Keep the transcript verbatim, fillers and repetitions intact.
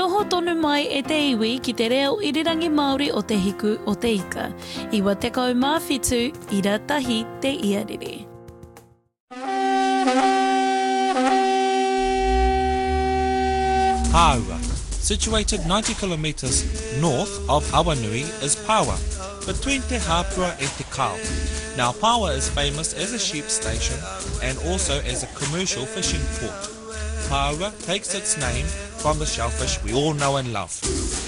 noho tonu mai e te iwi ki te reo irirangi Māori o te hiku o te ika. Iwa tekau mā whitu, ira tahi te iarere. Pāua. Situated ninety kilometres north of Awanui is Pāua, between Te Hapua and Te Kao. Now Pāua is famous as a sheep station and also as a commercial fishing port. Pāua takes its name from the shellfish we all know and love.